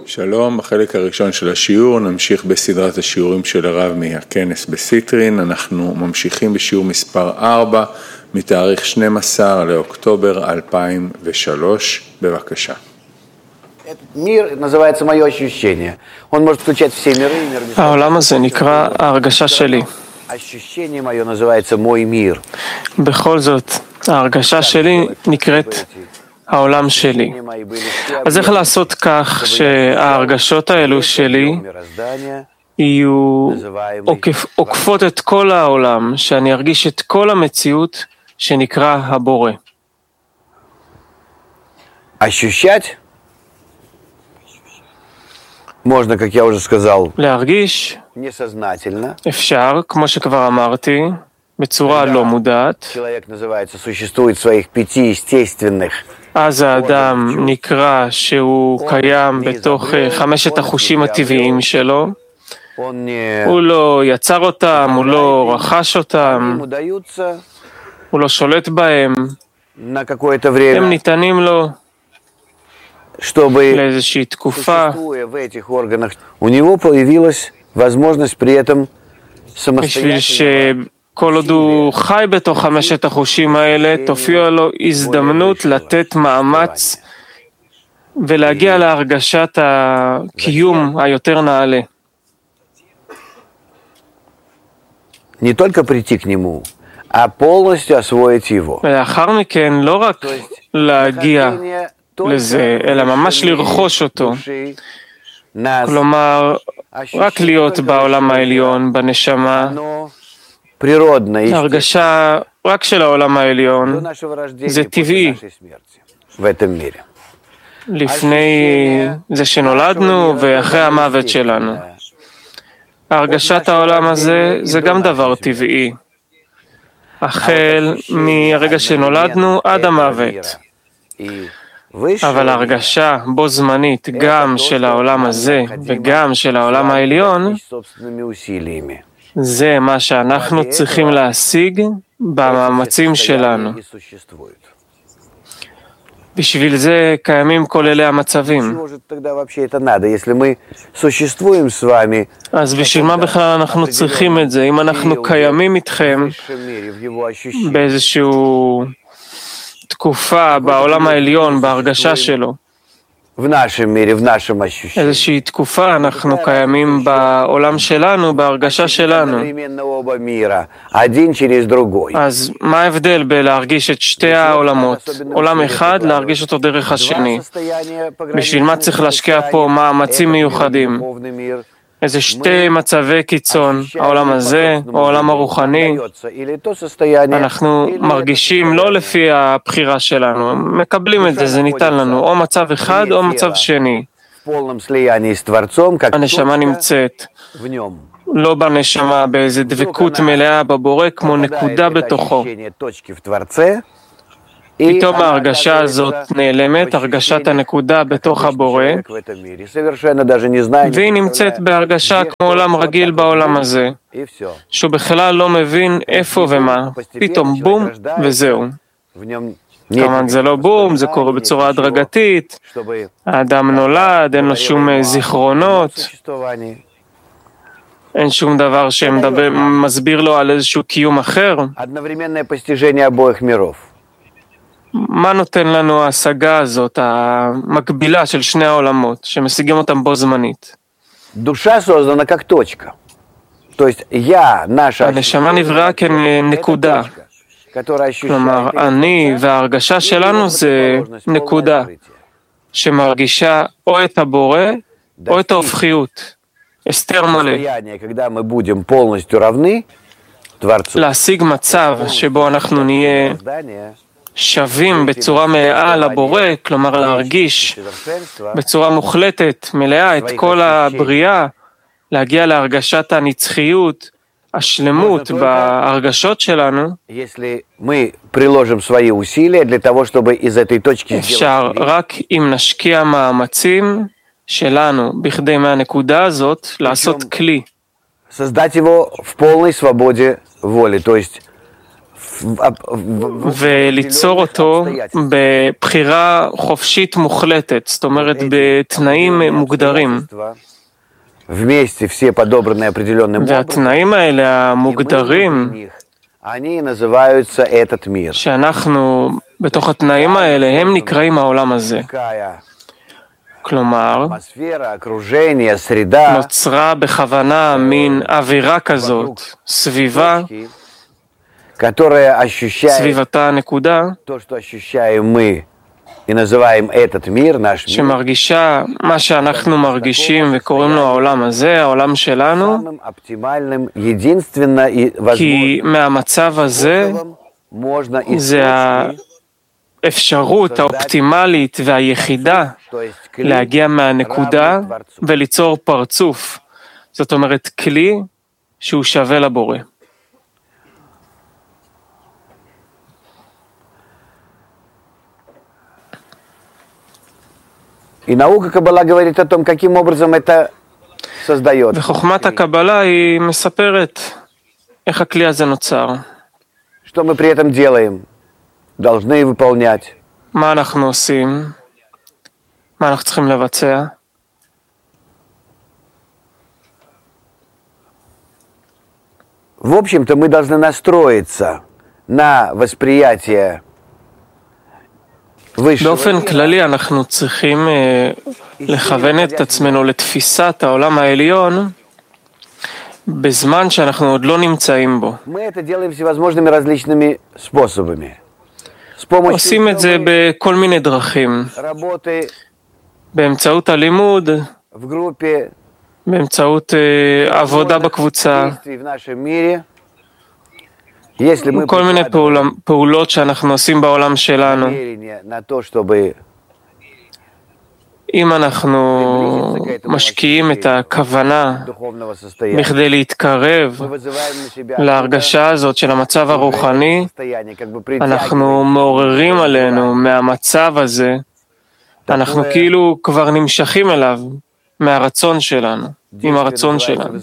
שלום, בחלק הראשון של השיעור נמשיך בסדרת השיעורים של הרב מהכנס בסיטרין. אנחנו ממשיכים בשיעור מספר 4 מתאריך 12 לאוקטובר 2003. בבקשה. העולם הזה נקרא ההרגשה שלי. בכל זאת, ההרגשה שלי נקראת העולם שלי. אז איך לעשות כך שההרגשות האלו שלי יהיו עוקפות את כל העולם, שאני ארגיש את כל המציאות שנקרא הבורא? להרגיש אפשר, כמו שכבר אמרתי, בצורה לא מודעת. אז האדם נקרא שהוא קיים בתוך 5 החושים הטבעיים שלו. הוא לא יצר אותם, הוא לא רכש אותם, הוא לא שולט בהם. הם ניתנים לו לאיזושהי תקופה. בשביל שכל עוד הוא חי בתוך 5 החושים האלה, תופיע לו הזדמנות לתת מאמץ ולהגיע להרגשת הקיום היותר נעלה. ולאחר מכן לא רק להגיע לזה, אלא ממש לרכוש אותו. כלומר, רק להיות בעולם העליון, בנשמה. ההרגשה רק של העולם העליון זה טבעי. לפני זה שנולדנו ואחרי המוות שלנו. הרגשת העולם הזה זה גם דבר טבעי. החל מהרגע שנולדנו עד המוות. אבל ההרגשה בו זמנית גם של העולם הזה וגם של העולם העליון, זה מה שאנחנו צריכים להשיג במאמצים שלנו. בשביל זה קיימים כל אלה המצבים. אז בשביל מה בכלל אנחנו צריכים את זה? אם אנחנו קיימים איתכם באיזשהו תקופה בעולם העליון, בהרגשה שלו, איזושהי תקופה אנחנו קיימים בעולם שלנו, בהרגשה שלנו. אז מה ההבדל בלהרגיש את שתי העולמות? עולם אחד, להרגיש אותו דרך השני. בשביל מה צריך להשקיע פה מאמצים מיוחדים? איזה 2 מצבי קיצון, העולם הזה או העולם הרוחני. אנחנו מרגישים לא לפי הבחירה שלנו, מקבלים את זה, זה ניתן לנו, או מצב אחד או מצב שני. הנשמה נמצאת לא בנשמה, באיזו דבקות מלאה בבורא, כמו נקודה בתוכו. פתאום ההרגשה הזאת נעלמת, הרגשת הנקודה בתוך הבורא, והיא נמצאת בהרגשה כמו עולם רגיל בעולם הזה, שהוא בכלל לא מבין איפה ומה, פתאום בום וזהו. כמובן זה לא בום, זה קורה בצורה הדרגתית, האדם נולד, אין לו שום זיכרונות, אין שום דבר שמסביר לו על איזשהו קיום אחר. מה נותן לנו ההשגה הזאת, המקבילה של שני העולמות, שמשיגים אותם בו זמנית? הנשמה נבראה כנקודה. כלומר, אני וההרגשה שלנו זה נקודה, שמרגישה או את הבורא או את ההופכיות, הסתר מלא. להשיג מצב שבו אנחנו נהיה שווים בצורה מלאה לבורא, כלומר להרגיש בצורה מוחלטת, מלאה את כל הבריאה, להגיע להרגשת הנצחיות, השלמות בהרגשות שלנו. אפשר רק אם נשקיע מאמצים שלנו בכדי מהנקודה הזאת לעשות כלי. וליצור אותו בבחירה חופשית מוחלטת, זאת אומרת בתנאים מוגדרים. והתנאים האלה המוגדרים, שאנחנו בתוך התנאים האלה, הם נקראים העולם הזה. כלומר, נוצרה בכוונה מין אווירה כזאת, סביבתה הנקודה, שמרגישה מה שאנחנו מרגישים וקוראים לו העולם הזה, העולם שלנו, כי מהמצב הזה זה האפשרות האופטימלית והיחידה להגיע מהנקודה וליצור פרצוף. זאת אומרת, כלי שהוא שווה לבורא. וחוכמת הקבלה היא מספרת איך הכלי הזה נוצר. מה אנחנו עושים? מה אנחנו צריכים לבצע? В общем-то, мы должны настроиться на восприятие. באופן כללי אנחנו צריכים לכוון את עצמנו לתפיסת העולם העליון בזמן שאנחנו עוד לא נמצאים בו. עושים את זה בכל מיני דרכים, באמצעות הלימוד, באמצעות עבודה בקבוצה, כל מיני פעולות שאנחנו עושים בעולם שלנו. אם אנחנו משקיעים את הכוונה בכדי להתקרב להרגשה הזאת של המצב הרוחני, אנחנו מעוררים עלינו מהמצב הזה, אנחנו כאילו כבר נמשכים אליו מהרצון שלנו, עם הרצון שלנו.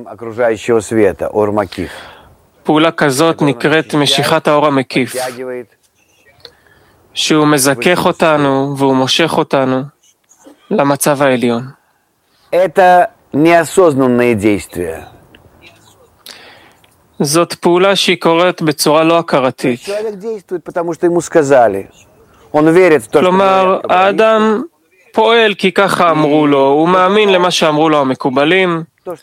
פעולה כזאת נקראת משיכת האור המקיף, שהוא מזכך אותנו והוא מושך אותנו למצב העליון. זאת פעולה שהיא קורית בצורה לא הכרתית. כלומר, האדם פועל כי ככה אמרו לו, הוא מאמין למה שאמרו לו המקובלים,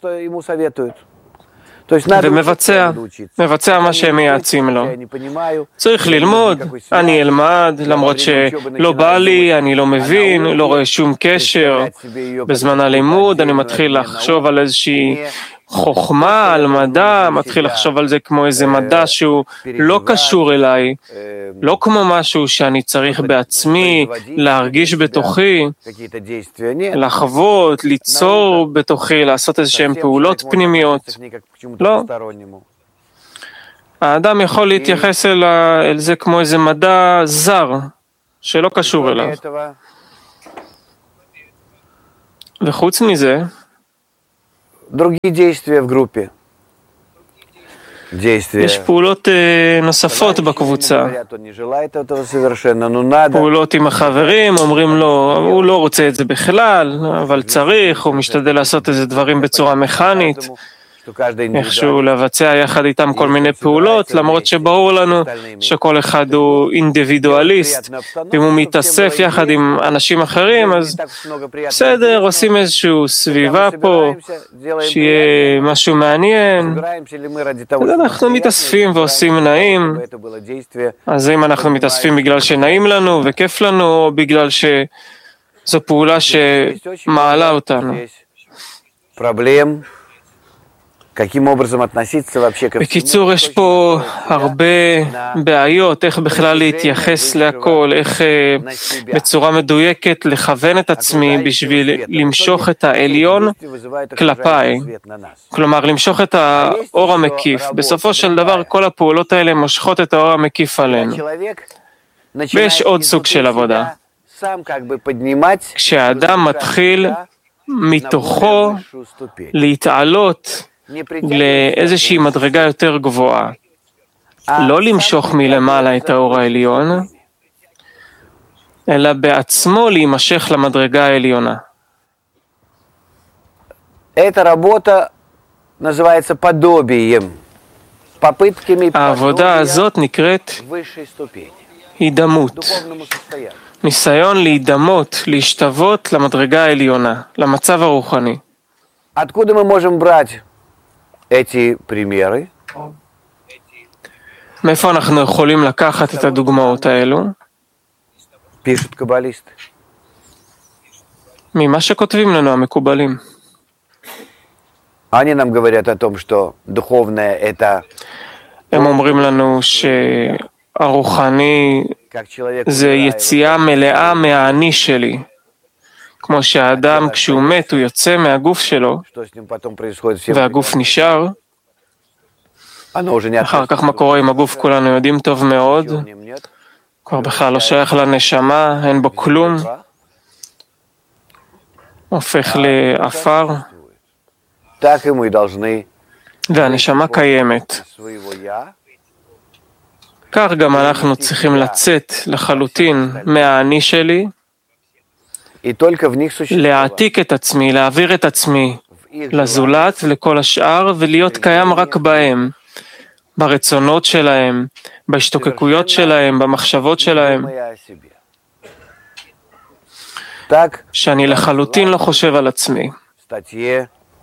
ומבצע מה שהם מייעצים לו. צריך ללמוד, אני אלמד, למרות שלא בא לי, אני לא מבין, לא רואה שום קשר. בזמן הלימוד אני מתחיל לחשוב על איזושהי חוכמה, על מדע, מתחיל לחשוב על זה כמו איזה מדע שהוא לא קשור אליי, לא כמו משהו שאני צריך בעצמי להרגיש בתוכי, לחוות, ליצור בתוכי, לעשות איזשהם פעולות פנימיות. לא. האדם יכול להתייחס אל זה כמו איזה מדע זר, שלא קשור אליו. וחוץ מזה, יש פעולות נוספות בקבוצה. פעולות עם החברים, אומרים לו, הוא לא רוצה את זה בכלל, אבל צריך, הוא משתדל לעשות איזה דברים בצורה מכנית, איכשהו לבצע יחד איתם כל מיני פעולות, למרות שברור לנו שכל אחד הוא אינדיבידואליסט, אם הוא מתאסף יחד עם אנשים אחרים, אז בסדר, עושים איזשהו סביבה פה, שיהיה משהו מעניין, אז אנחנו מתאספים ועושים נעים, אז אם אנחנו מתאספים בגלל שנעים לנו וכיף לנו, או בגלל שזו פעולה שמעלה אותנו. בקיצור, יש פה הרבה בעיות, איך בכלל להתייחס להכל, איך בצורה מדויקת לכוון את עצמי בשביל למשוך את העליון כלפיי. כלומר, למשוך את האור המקיף. בסופו של דבר, כל הפעולות האלה מושכות את האור המקיף עלינו. ויש עוד סוג של עבודה. כשהאדם מתחיל מתוכו להתעלות לאיזושהי מדרגה יותר גבוהה. לא למשוך מלמעלה את האור העליון, אלא בעצמו להימשך למדרגה העליונה. Эта работа называется подобием. Попытками העבודה הזאת נקראת высшей ступени. הידמות. Духовному состоянию. ניסיון להידמות, להשתוות למדרגה העליונה, למצב הרוחני. Откуда мы можем брать эти примеры? מאיפה אנחנו יכולים לקחת את הדוגמאות האלו? Пишут каббалисты. ממה שכותבים לנו המקובלים. Они нам говорят о том, что духовное это הם אומרים לנו שהרוחני как человек זה יציאה מלאה מהאני שלי. כמו שהאדם כשהוא מת הוא יוצא מהגוף שלו, что с ним потом происходит, все והגוף נשאר. оно уже не אחר כך מה קורה עם הגוף כולנו יודעים טוב מאוד, нет. כבר בכלל לא שייך לנשמה, אין בו כלום, הופך לעפר, Так и мы должны והנשמה קיימת. своего я כך גם אנחנו צריכים לצאת לחלוטין מהאני שלי, и только в них существовать. להעתיק את עצמי, להעביר את עצמי לזולת, לכל השאר, ולהיות קיים רק בהם, ברצונות שלהם, בהשתוקקויות שלהם, במחשבות שלהם, Так, שאני לחלוטין לא חושב על עצמי. в статье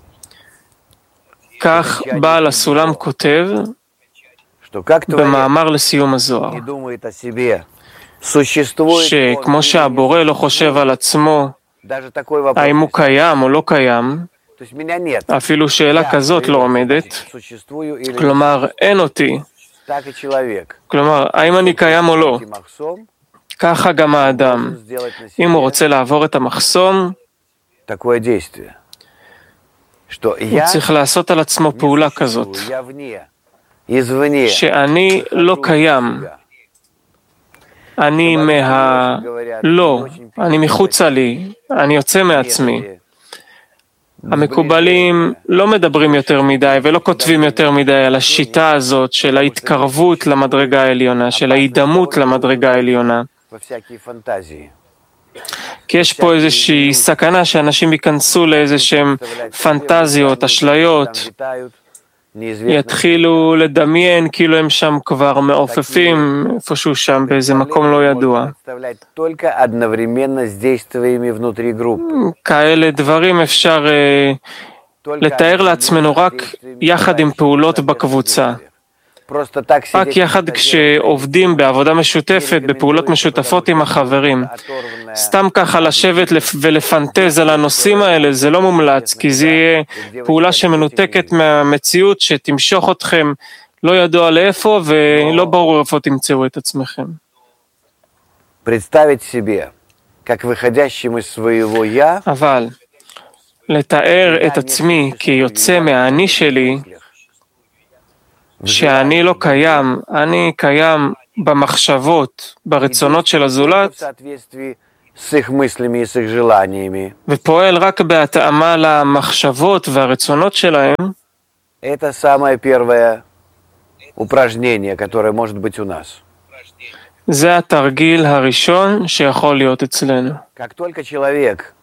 כך בעל הסולם כותב что как творец במאמר לסיום הזוהר, не думает о себе, существует שכמו שהבורא לא חושב על עצמו, даже такой вопрос. האם הוא קיים או לא קיים, То есть меня нет. אפילו שאלה כזאת לא עומדת, Существую или כלומר אין אותי, так и человек. כלומר האם אני קיים או לא, מחסом ככה גם האדם, сделать на אם הוא себе רוצה לעבור את המחסום, такое действие, что הוא я צריך לעשות על עצמו פעולה כזאת, существую, я вне, извне. שאני לא קיים, אני לא, אני מחוצה לי, אני יוצא מעצמי. המקובלים לא מדברים יותר מדי ולא כותבים יותר מדי על השיטה הזאת של ההתקרבות למדרגה העליונה, של ההידמות למדרגה העליונה. Во всякие фантазии. כי יש פה איזושהי סכנה שאנשים ייכנסו לאיזשהם פנטזיות, אשליות, Там летают неизвестно. יתחילו לדמיין כאילו הם שם כבר מעופפים איפשהו שם באיזה מקום לא ידוע. Представлять только одновременно с действиями внутри группы. כאלה דברים אפשר לתאר לעצמנו רק יחד עם פעולות בקבוצה. Просто так רק сидеть יחד כשעובדים בעבודה משותפת, בפעולות משותפות עם החברים. סתם ככה לשבת ולפנטז על הנושאים האלה, זה לא מומלץ, כי זה יהיה פעולה שמנותקת מהמציאות שתמשוך אתכם לא ידוע לאיפה ולא ברור איפה תמצאו את עצמכם. представить себе, как выходящим из своего я, אבל לתאר את עצמי כיוצא מהאני שלי, שאני לא קיים, אני קיים במחשבות, ברצונות של в הזולת, соответствии с их мыслями и с их желаниями. ופועל רק בהתאמה למחשבות והרצונות שלהם, Это самое первое упражнение, которое может быть у нас. זה התרגיל הראשון שיכול להיות אצלנו. Как только человек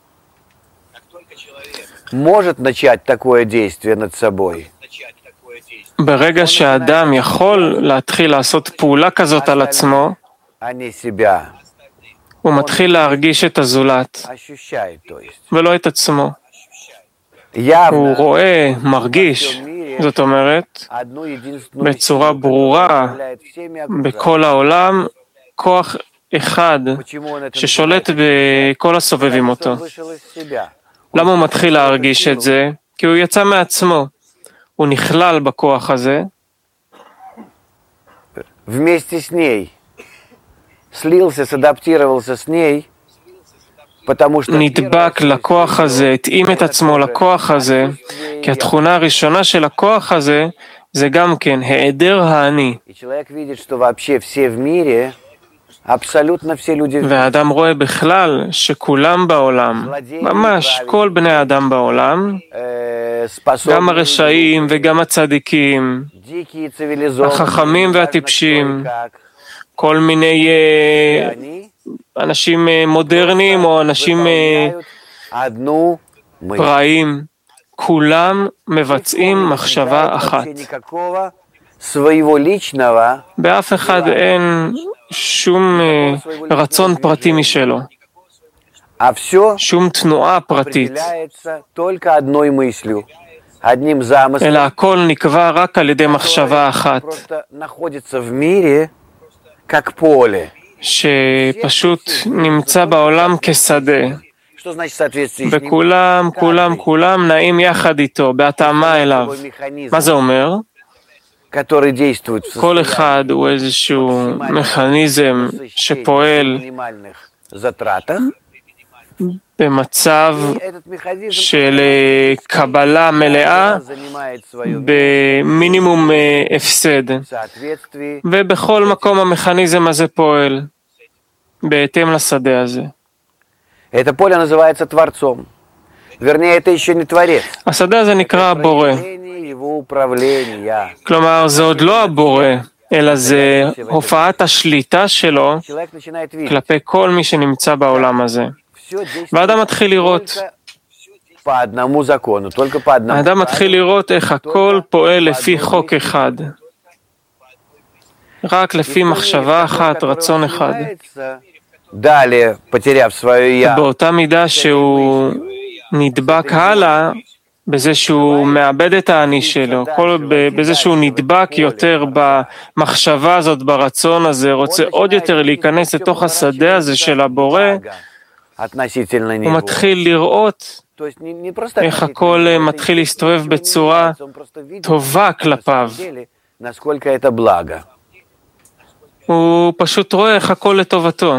может начать такое действие над собой, ברגע שהאדם יכול להתחיל לעשות פעולה כזאת על עצמו, а не себя, הוא מתחיל להרגיש את הזולת, ощущает, то есть. ולא את עצמו. הוא Явно רואה, מרגיש, זאת אומרת, одну единственную בצורה силу, ברורה, которая управляет всеми окружающими. בכל העולם, כוח אחד Почему он это ששולט называет? בכל הסובבים Потому אותו. что он вышел из себя. למה הוא מתחיל להרגיש את זה? כי הוא יצא מעצמו. הוא נכלל בכוח הזה, Вместе с ней слился, סאדפטירовался с ней, потому что נדבק לכוח הזה, התאים את עצמו לכוח הזה, כי התכונה הראשונה של הכוח הזה זה גם כן היעדר האני. и человек видит, что вообще все в мире, абсолютно все люди והאדם רואה בכלל שכולם בעולם, ממש כל בני האדם בעולם, גם способны הרשעים וגם הצדיקים, החכמים והטיפשים, כל מיני אנשים מודרניים או אנשים פראיים, כולם מבצעים מחשבה אחת. באף אחד אין שום רצון פרטי משלו, שום תנועה פרטית, אלא הכל נקבע רק על ידי מחשבה אחת, שפשוט נמצא בעולם כשדה, וכולם נעים יחד איתו, בהתאמה אליו. מה זה אומר? כל אחד הוא איזשהו מכניזם שפועל במצב של קבלה מלאה במינימום הפסד, ובכל מקום המכניזם הזה פועל בהתאם לשדה הזה. השדה הזה נקרא הבורא. כלומר, זה עוד לא הבורא, אלא זה הופעת השליטה שלו כלפי כל מי שנמצא בעולם הזה. והאדם מתחיל לראות. האדם מתחיל לראות איך הכל פועל לפי חוק אחד. רק לפי מחשבה אחת, רצון אחד. באותה מידה שהוא נדבק הלאה, בזה שהוא מאבד את האני שלו, בזה שהוא נדבק יותר במחשבה הזאת, ברצון הזה, רוצה עוד יותר להיכנס לתוך השדה הזה של הבורא, הוא מתחיל לראות איך הכל מתחיל להסתובב בצורה טובה כלפיו. הוא פשוט רואה איך הכל לטובתו.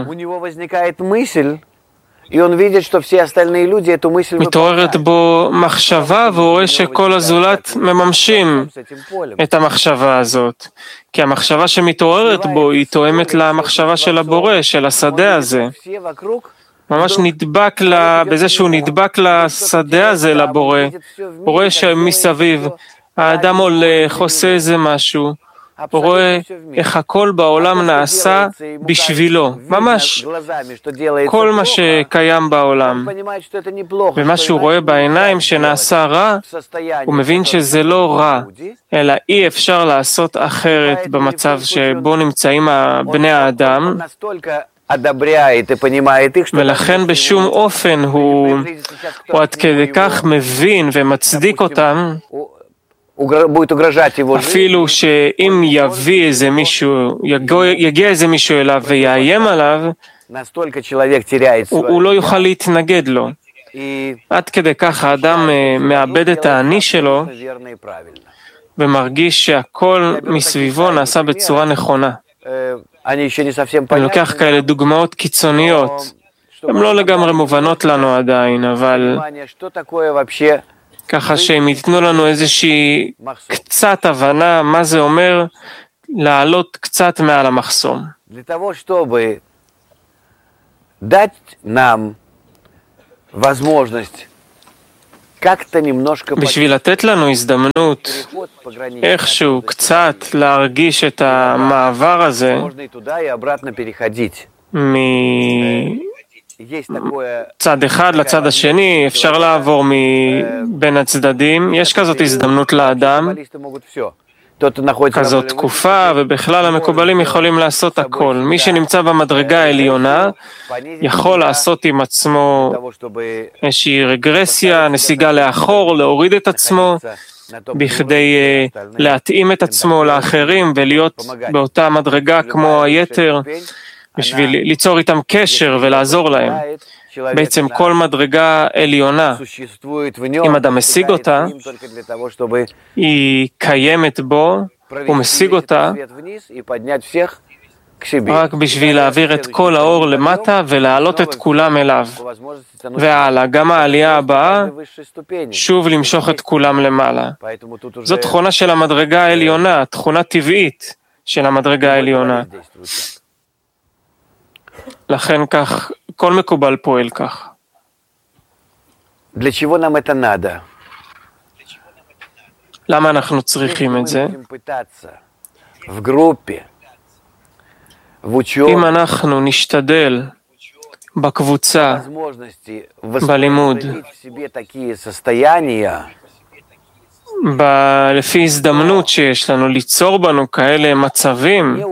מתעוררת בו מחשבה, והוא רואה שכל הזולת מממשים את המחשבה הזאת. כי המחשבה שמתעוררת בו היא תואמת למחשבה של הבורא, של השדה הזה. ממש נדבק בזה שהוא נדבק לשדה הזה, לבורא. הוא רואה שמסביב האדם הולך, עושה איזה משהו. הוא רואה איך הכל בעולם נעשה בשבילו, ממש כל מה שקיים בעולם. ומה שהוא רואה בעיניים שנעשה רע, הוא מבין שזה לא רע, אלא אי אפשר לעשות אחרת במצב שבו נמצאים בני האדם, ולכן בשום אופן הוא עד כדי כך מבין ומצדיק אותם, אפילו שאם יגיע איזה מישהו אליו ויאיים עליו, הוא לא יוכל להתנגד לו. עד כדי כך האדם מאבד את האני שלו ומרגיש שהכל מסביבו נעשה בצורה נכונה. אני לוקח כאלה דוגמאות קיצוניות, הן לא לגמרי מובנות לנו עדיין, אבל ככה שהם ייתנו לנו איזושהי קצת הבנה מה זה אומר לעלות קצת מעל המחסום. בשביל לתת לנו הזדמנות איכשהו קצת להרגיש את המעבר הזה מצד אחד לצד השני, אפשר לעבור בין הצדדים, יש כזאת הזדמנות לאדם, כזאת תקופה, ובכלל המקובלים יכולים לעשות הכל. מי שנמצא במדרגה העליונה יכול לעשות עם עצמו איזושהי רגרסיה, נסיגה לאחור, להוריד את עצמו, בכדי להתאים את עצמו לאחרים ולהיות באותה מדרגה כמו היתר, בשביל ליצור איתם קשר ולעזור להם. בעצם כל מדרגה עליונה, אם אדם משיג אותה, היא קיימת בו, הוא משיג אותה רק בשביל להעביר את כל האור למטה ולהעלות את כולם אליו. והלאה, גם העלייה הבאה, שוב למשוך את כולם למעלה. זאת תכונה של המדרגה העליונה, תכונה טבעית של המדרגה העליונה. לכן כך, כל מקובל פועל כך. למה אנחנו צריכים את זה? אם אנחנו נשתדל בקבוצה, בלימוד, לפי הזדמנות שיש לנו ליצור בנו כאלה מצבים,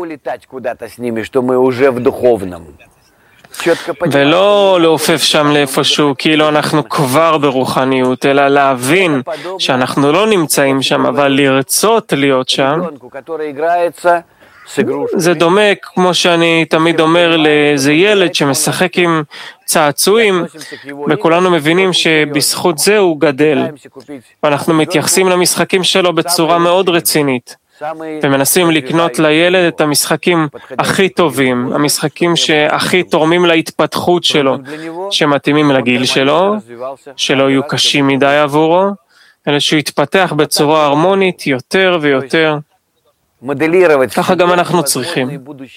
ולא לעופף שם לאיפשהו כאילו אנחנו כבר ברוחניות, אלא להבין שאנחנו לא נמצאים שם, אבל לרצות להיות שם. זה דומה, כמו שאני תמיד אומר, לאיזה ילד שמשחק עם צעצועים, וכולנו מבינים שבזכות זה הוא גדל. ואנחנו מתייחסים למשחקים שלו בצורה מאוד רצינית, ומנסים לקנות לילד את המשחקים הכי טובים, המשחקים שהכי תורמים להתפתחות שלו, שמתאימים לגיל שלו, שלא יהיו קשים מדי עבורו, אלא שהוא יתפתח בצורה הרמונית יותר ויותר. ככה גם אנחנו צריכים.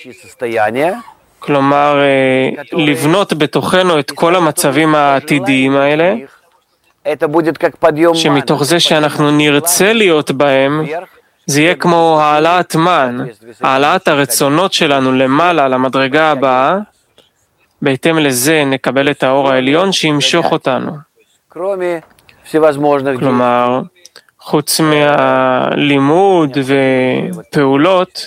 כלומר, לבנות בתוכנו את כל המצבים העתידיים האלה, שמתוך זה שאנחנו נרצה להיות בהם, זה יהיה כמו העלאת מן, העלאת הרצונות שלנו למעלה, למדרגה הבאה, בהתאם לזה נקבל את האור העליון שימשוך אותנו. כלומר, חוץ מהלימוד ופעולות,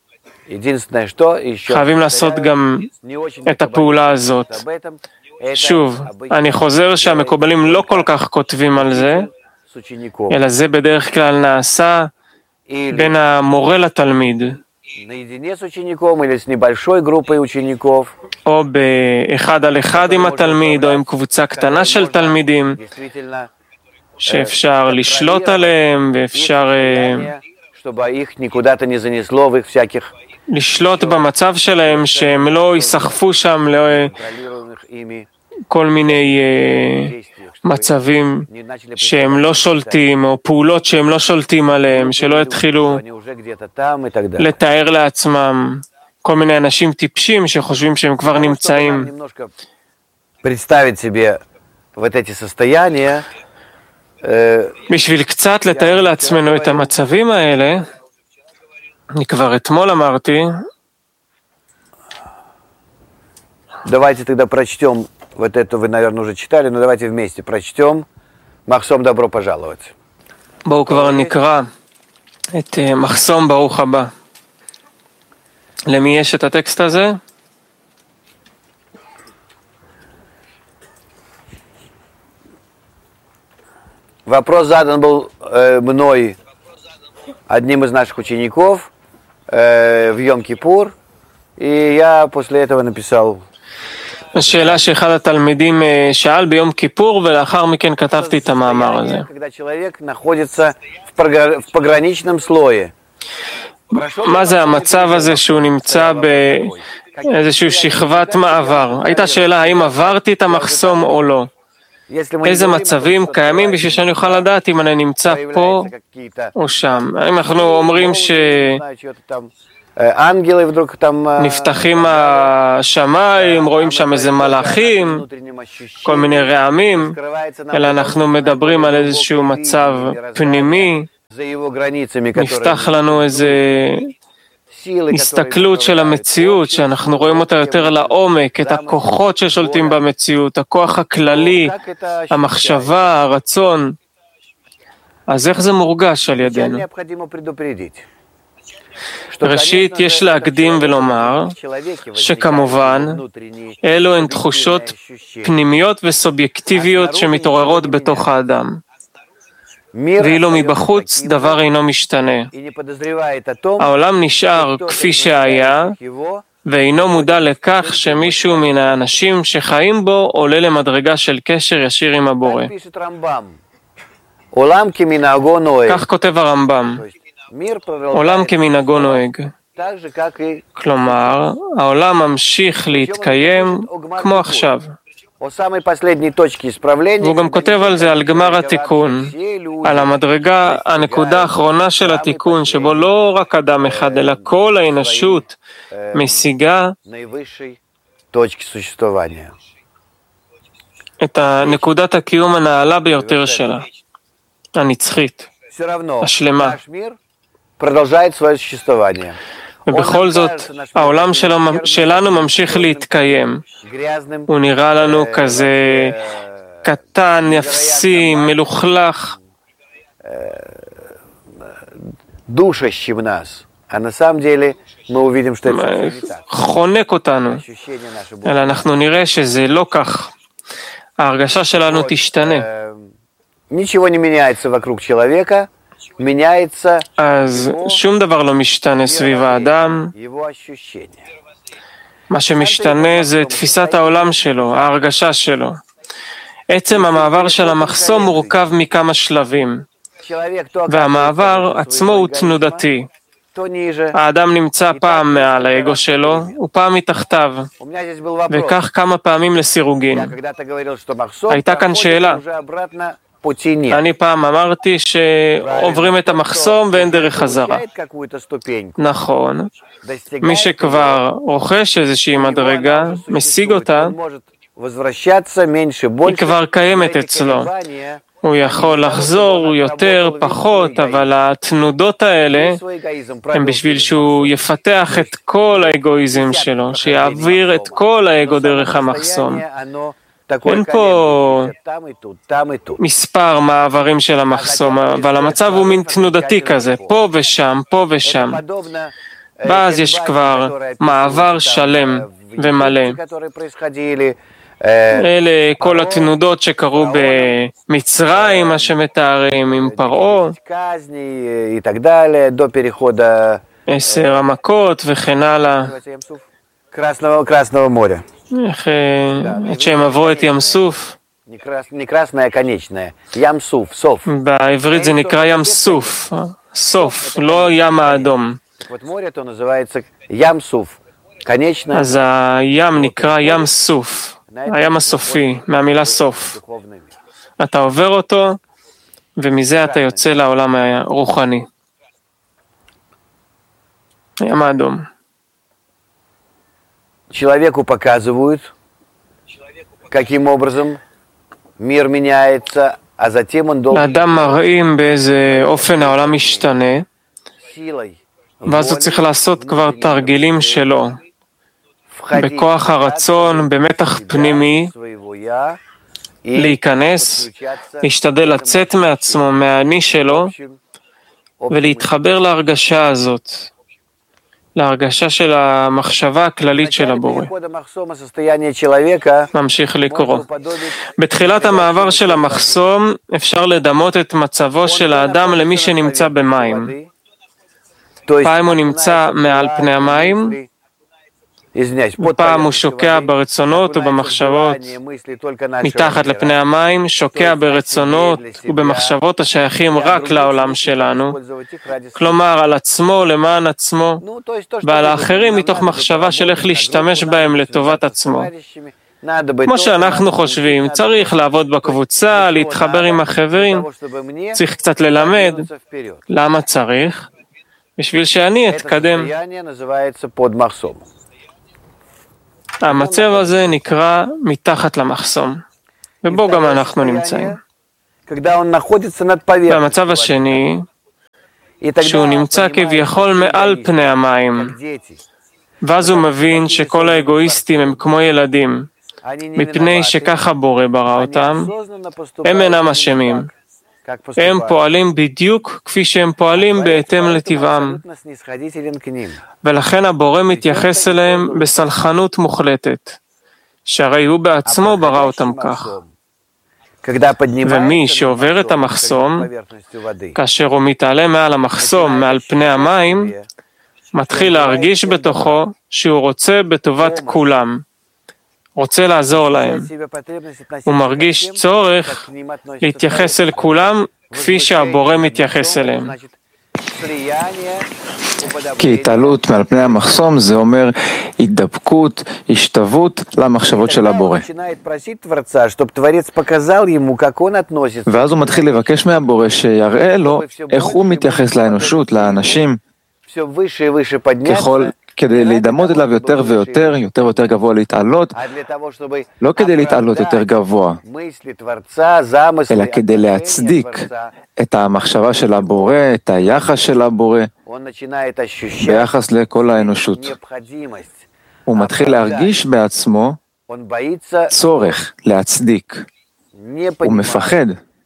חייבים לעשות גם את הפעולה הזאת. שוב, אני חוזר שהמקובלים לא כל כך כותבים על זה, אלא זה בדרך כלל נעשה בין המורה לתלמיד, או באחד על אחד עם התלמיד, או עם קבוצה קטנה של תלמידים, שאפשר לשלוט עליהם, ואפשר לשלוט במצב שלהם, שהם לא יסחפו שם כל מיני מצבים שהם לא שולטים, או פעולות שהם לא שולטים עליהם, שלא יתחילו לתאר לעצמם כל מיני אנשים טיפשים שחושבים שהם כבר נמצאים. בשביל קצת לתאר לעצמנו את המצבים האלה, אני כבר אתמול אמרתי, давайте тогда прочтем, вот это вы, наверное, уже читали, но давайте вместе прочтем. מחסום, добро пожаловать. בואו כבר נקרא את מחסום, ברוך הבא. למי יש את הטקסט הזה? Вопрос задан был мной, одним из наших учеников, в Йом-Кипур, и я после этого написал. השאלה שאחד התלמידים שאל ביום כיפור, ולאחר מכן כתבתי את המאמר הזה. מה זה המצב הזה שהוא נמצא באיזושהי שכבת מעבר? הייתה שאלה האם עברתי את המחסום או לא. איזה מצבים קיימים בשביל שאני אוכל לדעת אם אני נמצא פה או שם. האם אנחנו אומרים נפתחים השמיים, רואים שם איזה מלאכים, כל מיני רעמים, אלא אנחנו מדברים על איזשהו מצב פנימי, נפתח לנו איזה הסתכלות של המציאות, שאנחנו רואים אותה יותר לעומק, את הכוחות ששולטים במציאות, הכוח הכללי, המחשבה, הרצון. אז איך זה מורגש על ידינו? ראשית, יש להקדים ולומר שכמובן, אלו הן תחושות פנימיות וסובייקטיביות שמתעוררות בתוך האדם. ואילו מבחוץ דבר אינו משתנה. העולם נשאר כפי שהיה, ואינו מודע לכך שמישהו מן האנשים שחיים בו עולה למדרגה של קשר ישיר עם הבורא. כך כותב הרמב"ם. עולם כמנהגו נוהג. כלומר, העולם ממשיך להתקיים כמו עכשיו. והוא גם כותב על זה, על גמר התיקון, על המדרגה, הנקודה האחרונה של התיקון, שבו לא רק אדם אחד, אלא כל האנושות משיגה את נקודת הקיום הנעלה ביותר שלה, הנצחית. השלמה. Продолжает свое существование. ובכל זאת, העולם שלנו ממשיך להתקיים. הוא נראה לנו כזה קטן, אפסי, מלוכלך. Душащим нас. А на самом деле мы увидим, что это не так. חונק אותנו. אלא אנחנו נראה שזה לא כך. ההרגשה שלנו תשתנה. Ничего не меняется вокруг человека, меняется אז שום דבר לא משתנה סביב האדם. его ощущение. מה שמשתנה זה תפיסת העולם שלו, ההרגשה שלו. עצם המעבר של המחסום מורכב מכמה שלבים, והמעבר עצמו הוא תנודתי. האדם נמצא פעם מעל האגו שלו, ופעם מתחתיו, וכך כמה פעמים לסירוגין. הייתה כאן שאלה. אני פעם אמרתי שעוברים את המחסום ואין דרך חזרה. נכון, מי שכבר רוכש איזושהי מדרגה, משיג אותה, היא כבר קיימת אצלו. הוא יכול לחזור יותר, פחות, אבל התנודות האלה הם בשביל שהוא יפתח את כל האגואיזם שלו, שיעביר את כל האגו דרך המחסום. אין פה מספר מעברים של המחסום, אבל המצב הוא מין תנודתי כזה, פה ושם, פה ושם. ואז יש כבר מעבר שלם ומלא. אלה כל התנודות שקרו במצרים, מה שמתארים עם פרעה, 10 המכות וכן הלאה. איך שהם עברו את ים סוף. בעברית זה נקרא ים סוף, סוף, לא ים האדום. אז הים נקרא ים סוף. הים הסופי, מהמילה סוף. אתה עובר אותו, ומזה אתה יוצא לעולם הרוחני. הים האדום. Человеку показывают, каким образом мир меняется, а затем он должен... לאדם מראים באיזה אופן העולם משתנה, ואז הוא צריך לעשות כבר תרגילים שלו. בכוח הרצון, במתח פנימי, להיכנס, להשתדל לצאת מעצמו, מהאני שלו, ולהתחבר להרגשה הזאת, להרגשה של המחשבה הכללית של הבורא. ממשיך לקרוא. בתחילת המעבר של המחסום, אפשר לדמות את מצבו של האדם למי שנמצא במים. פעם הוא נמצא מעל פני המים, ופעם הוא שוקע ברצונות ובמחשבות מתחת לפני המים, שוקע ברצונות ובמחשבות השייכים רק לעולם שלנו, כלומר על עצמו, למען עצמו, ועל האחרים מתוך מחשבה של איך להשתמש בהם לטובת עצמו. כמו שאנחנו חושבים, צריך לעבוד בקבוצה, להתחבר עם החברים, צריך קצת ללמד. למה צריך? בשביל שאני אתקדם. המצב הזה נקרא מתחת למחסום, ובו גם אנחנו נמצאים. והמצב השני, שהוא נמצא כביכול מעל פני המים, ואז הוא מבין שכל האגואיסטים הם כמו ילדים, מפני שככה בורא ברא אותם, הם אינם אשמים. הם פועלים בדיוק כפי שהם פועלים בהתאם לטבעם. ולכן הבורא מתייחס אליהם בסלחנות מוחלטת, שהרי הוא בעצמו ברא אותם כך. ומי שעובר את המחסום, כאשר הוא מתעלה מעל המחסום, מעל פני המים, מתחיל להרגיש בתוכו שהוא רוצה בטובת כולם. רוצה לעזור להם. הוא מרגיש צורך להתייחס אל כולם כפי שהבורא מתייחס אליהם. כי התעלות מעל פני המחסום זה אומר התדבקות, השתוות למחשבות של הבורא. ואז הוא מתחיל לבקש מהבורא שיראה לו איך הוא מתייחס לאנושות, לאנשים. ככל כדי להידמות אליו יותר ויותר, יותר ויותר גבוה להתעלות, לא כדי להתעלות יותר גבוה, אלא כדי להצדיק את המחשבה של הבורא, את היחס של הבורא, ביחס לכל האנושות. הוא מתחיל להרגיש בעצמו צורך להצדיק. הוא מפחד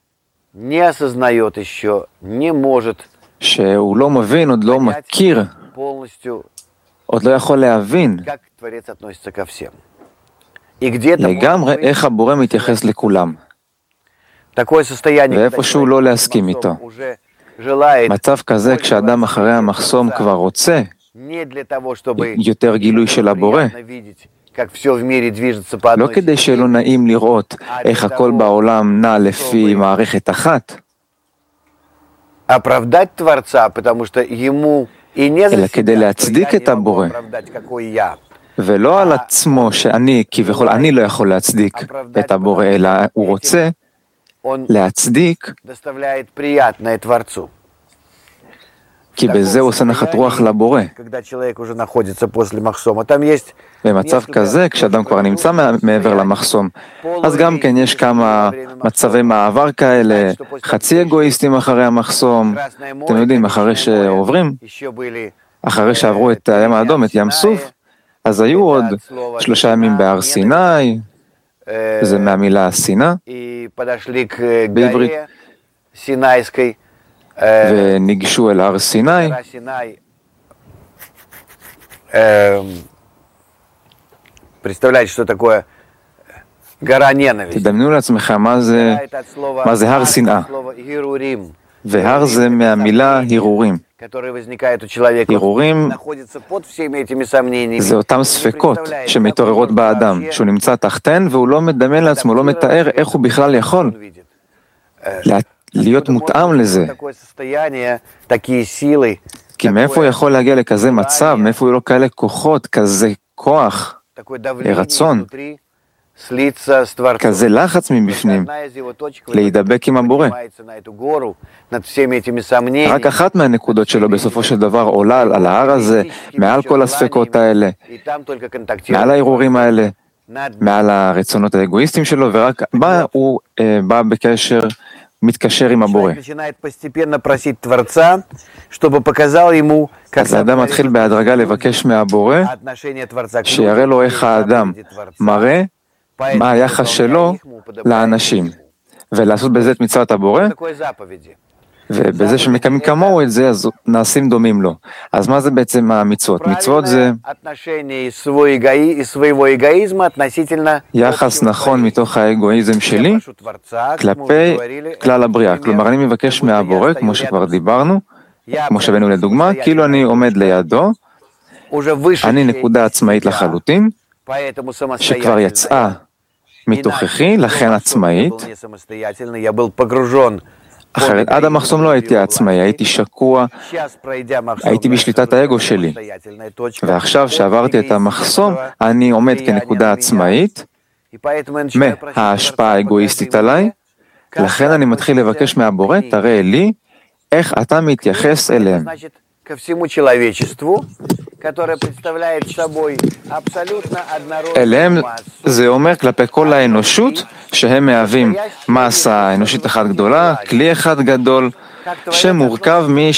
שהוא לא מבין, עוד לא מכיר, עוד לא יכול להבין לגמרי איך הבורא מתייחס לכולם, ואיפשהו לא להסכים איתו. מצב כזה, כשאדם אחרי המחסום כבר רוצה יותר גילוי של הבורא, לא כדי שלא נעים לראות איך הכל בעולם נע לפי מערכת אחת, אלא כדי להצדיק את הבורא, ולא על עצמו שאני, כביכול אני לא יכול להצדיק את הבורא, אלא הוא רוצה להצדיק, כי בזה הוא עושה נחת רוח לבורא. במצב כזה, כשאדם כבר נמצא מעבר למחסום, אז גם כן יש כמה מצבי מעבר כאלה, חצי אגואיסטים אחרי המחסום, אתם יודעים, אחרי שעוברים, אחרי שעברו את הים האדום, את ים סוף, אז היו עוד 3 ימים בהר סיני, זה מהמילה סיני, בעברית, וניגשו אל הר סיני, תדמיינו לעצמכם מה זה הר שנאה, והר זה מהמילה הרהורים. הרהורים זה אותם ספקות שמתעוררות באדם, שהוא נמצא תחתן והוא לא מדמיין לעצמו, לא מתאר איך הוא בכלל יכול להיות מותאם לזה. כי מאיפה הוא יכול להגיע לכזה מצב, מאיפה הוא לא כאלה כוחות, כזה כוח, רצון, כזה לחץ מבפנים, להידבק עם הבורא. רק אחת מהנקודות שלו בסופו של דבר עולה על ההר הזה, מעל כל הספקות האלה, מעל הערעורים האלה, מעל הרצונות האגואיסטיים שלו, ורק הוא בא בקשר, מתקשר עם הבורא. אז האדם מתחיל בהדרגה לבקש מהבורא, שיראה לו איך האדם מראה מה היחס שלו לאנשים, ולעשות בזה את מצוות הבורא, ובזה שמקיימים כמוהו את זה, אז נעשים דומים לו. אז מה זה בעצם המצוות? מצוות זה יחס נכון מתוך האגואיזם שלי כלפי כלל הבריאה. כלומר, אני מבקש מהבורא, כמו שכבר דיברנו, כמו שהבאנו לדוגמה, כאילו אני עומד לידו, אני נקודה עצמאית לחלוטין, שכבר יצאה מתוככי, לכן עצמאית. אחרת, עד המחסום לא הייתי עצמאי, הייתי שקוע, הייתי בשליטת האגו שלי. ועכשיו שעברתי את המחסום, אני עומד כנקודה עצמאית, מההשפעה האגואיסטית עליי, לכן אני מתחיל לבקש מהבורא, תראה לי איך אתה מתייחס אליהם. אליהם זה אומר כלפי כל האנושות שהם מהווים מסה אנושית אחת גדולה, כלי אחד גדול שמורכב